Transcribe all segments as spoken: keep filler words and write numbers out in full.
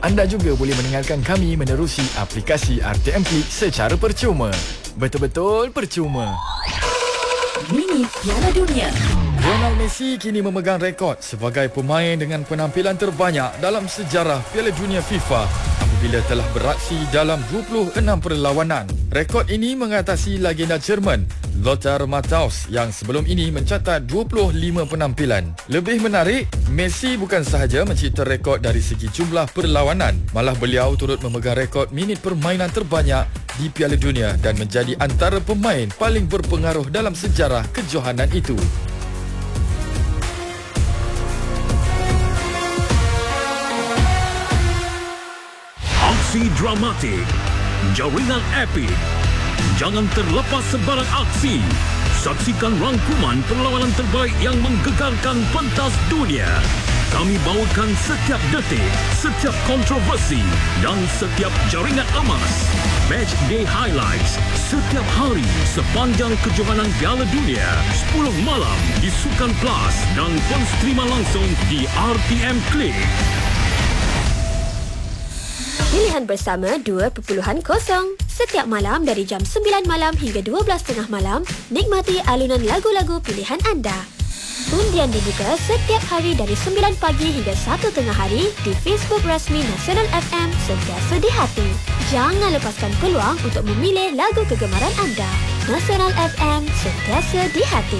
Anda juga boleh mendengarkan kami menerusi aplikasi R T M Klik secara percuma. Betul-betul percuma. Mini Piala Dunia. Lionel Messi kini memegang rekod sebagai pemain dengan penampilan terbanyak dalam sejarah Piala Dunia FIFA apabila telah beraksi dalam dua puluh enam perlawanan. Rekod ini mengatasi legenda Jerman Lothar Matthaus yang sebelum ini mencatat dua puluh lima penampilan. Lebih menarik, Messi bukan sahaja mencipta rekod dari segi jumlah perlawanan, malah beliau turut memegang rekod minit permainan terbanyak di Piala Dunia dan menjadi antara pemain paling berpengaruh dalam sejarah kejohanan itu. Aksi dramatik, jaringan epik. Jangan terlepas sebarang aksi. Saksikan rangkuman perlawanan terbaik yang menggegarkan pentas dunia. Kami bawakan setiap detik, setiap kontroversi dan setiap jaringan emas. Match Day Highlights setiap hari sepanjang kejohanan Piala Dunia. sepuluh malam di Sukan Plus dan penstrima langsung di R T M Klik. Pilihan bersama dua titik kosong. Setiap malam dari jam sembilan malam hingga dua belas tiga puluh malam, nikmati alunan lagu-lagu pilihan anda. Undian dibuka setiap hari dari sembilan pagi hingga satu tengah hari di Facebook rasmi Nasional F M Sentiasa di Hati. Jangan lepaskan peluang untuk memilih lagu kegemaran anda. Nasional F M Sentiasa di Hati.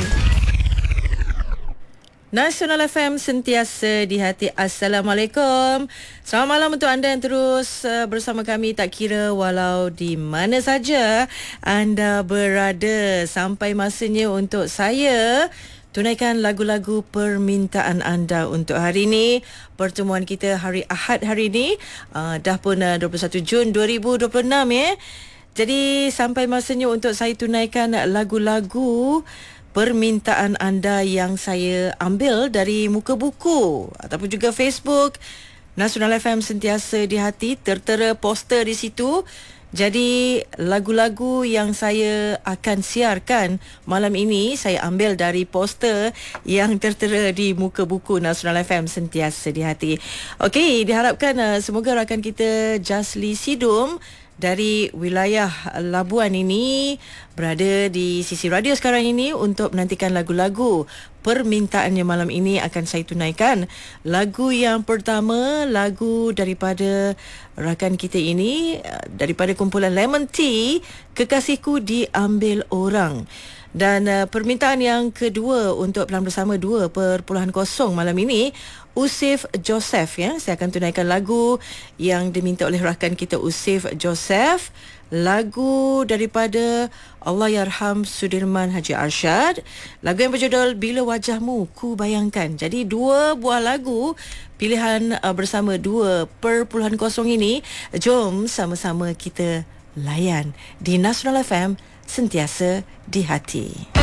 Nasional F M Sentiasa di Hati. Assalamualaikum. Selamat malam untuk anda yang terus uh, bersama kami, tak kira walau di mana saja anda berada. Sampai masanya untuk saya tunaikan lagu-lagu permintaan anda untuk hari ini. Pertemuan kita hari Ahad hari ini, uh, dah pun uh, dua puluh satu Jun dua ribu dua puluh enam ya. Jadi sampai masanya untuk saya tunaikan lagu-lagu permintaan anda yang saya ambil dari muka buku ataupun juga Facebook Nasional F M Sentiasa di Hati. Tertera poster di situ. Jadi lagu-lagu yang saya akan siarkan malam ini saya ambil dari poster yang tertera di muka buku Nasional F M Sentiasa di Hati. Okey, diharapkan uh, semoga rakan kita Jasli Sidum dari wilayah Labuan ini berada di sisi radio sekarang ini untuk menantikan lagu-lagu permintaannya malam ini akan saya tunaikan. Lagu yang pertama, lagu daripada rakan kita ini, daripada kumpulan Lemon Tea, Kekasihku Diambil Orang. Dan uh, permintaan yang kedua untuk Pelan Bersama dua titik kosong malam ini, Usif Joseph ya. Saya akan tunaikan lagu yang diminta oleh rakan kita Usif Joseph. Lagu daripada Allahyarham Sudirman Haji Arsyad. Lagu yang berjudul Bila Wajahmu Ku Bayangkan. Jadi dua buah lagu pilihan uh, bersama dua titik kosong ini. Jom sama-sama kita layan di Nasional F M Sentiasa di Hati.